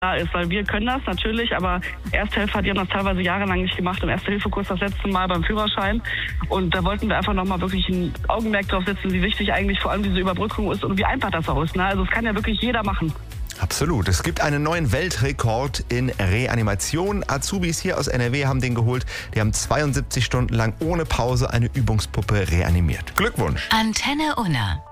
da ist, weil wir können das natürlich, aber Ersthelfer, die haben das teilweise jahrelang nicht gemacht. Im Erste-Hilfe-Kurs das letzte Mal beim Führerschein. Und da wollten wir einfach nochmal wirklich ein Augenmerk drauf setzen, wie wichtig eigentlich vor allem diese Überbrückung ist und wie einfach das auch ist. Ne? Also es kann ja wirklich jeder machen. Absolut. Es gibt einen neuen Weltrekord in Reanimation. Azubis hier aus NRW haben den geholt. Die haben 72 Stunden lang ohne Pause eine Übungspuppe reanimiert. Glückwunsch. Antenne Unna.